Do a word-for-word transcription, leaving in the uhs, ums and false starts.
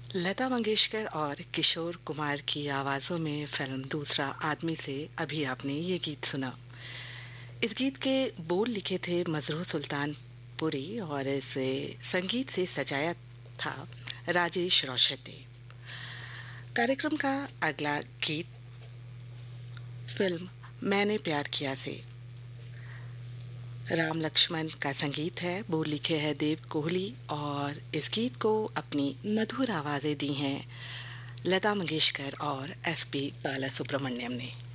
लता मंगेशकर और किशोर कुमार की आवाजों में फिल्म दूसरा आदमी से अभी आपने ये गीत सुना। इस गीत के बोल लिखे थे मजरू सुल्तानपुरी और इसे संगीत से सजाया था राजेश रोशन ने। कार्यक्रम का अगला गीत फिल्म मैंने प्यार किया से राम लक्ष्मण का संगीत है। बोल लिखे हैं देव कोहली और इस गीत को अपनी मधुर आवाजें दी हैं लता मंगेशकर और एस पी बालासुब्रमण्यम ने।